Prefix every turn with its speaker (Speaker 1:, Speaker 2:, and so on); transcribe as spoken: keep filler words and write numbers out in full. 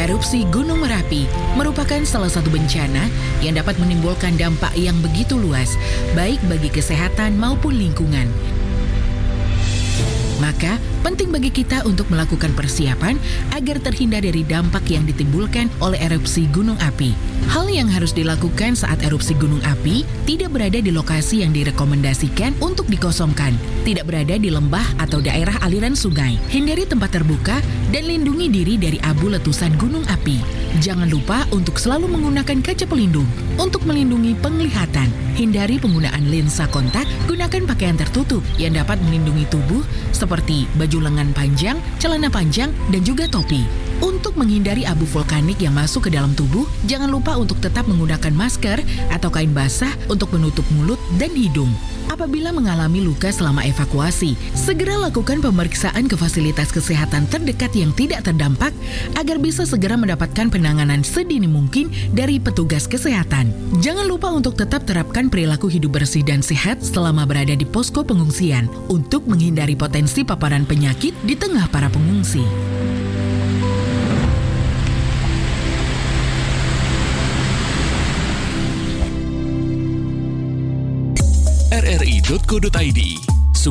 Speaker 1: Erupsi Gunung Merapi merupakan salah satu bencana yang dapat menimbulkan dampak yang begitu luas, baik bagi kesehatan maupun lingkungan. Maka, penting bagi kita untuk melakukan persiapan agar terhindar dari dampak yang ditimbulkan oleh erupsi gunung api. Hal yang harus dilakukan saat erupsi gunung api, tidak berada di lokasi yang direkomendasikan untuk dikosongkan, tidak berada di lembah atau daerah aliran sungai, hindari tempat terbuka, dan lindungi diri dari abu letusan gunung api. Jangan lupa untuk selalu menggunakan kaca pelindung untuk melindungi penglihatan. Hindari penggunaan lensa kontak, gunakan pakaian tertutup yang dapat melindungi tubuh seperti baju lengan panjang, celana panjang, dan juga topi. Untuk menghindari abu vulkanik yang masuk ke dalam tubuh, jangan lupa untuk tetap menggunakan masker atau kain basah untuk menutup mulut dan hidung. Apabila mengalami luka selama evakuasi, segera lakukan pemeriksaan ke fasilitas kesehatan terdekat yang tidak terdampak agar bisa segera mendapatkan penanganan sedini mungkin dari petugas kesehatan. Jangan lupa untuk tetap terapkan perilaku hidup bersih dan sehat selama berada di posko pengungsian untuk menghindari potensi paparan penyakit di tengah para pengungsi.
Speaker 2: r r i titik co titik i d